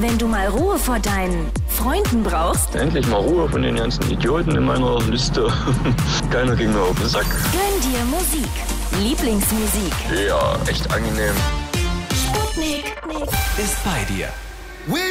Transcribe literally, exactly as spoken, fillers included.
Wenn du mal Ruhe vor deinen Freunden brauchst, Endlich mal Ruhe von den ganzen Idioten in meiner Liste. Keiner ging mir auf den Sack. gönn dir Musik. Lieblingsmusik. Ja, echt angenehm. Sputnik. Ist bei dir.